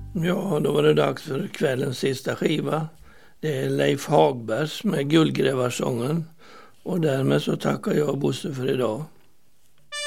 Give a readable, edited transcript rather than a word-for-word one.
Ja, då var det dags för kvällens sista skiva. Det är Leif Hagbergs med Guldgrävarsången. Och därmed så tackar jag Bosse för idag.